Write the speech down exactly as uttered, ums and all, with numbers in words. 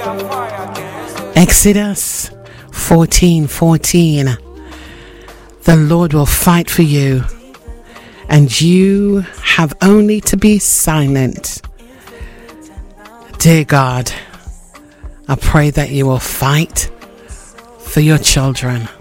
Exodus fourteen fourteen. The Lord will fight for you, and you have only to be silent. Dear God, I pray that you will fight for your children.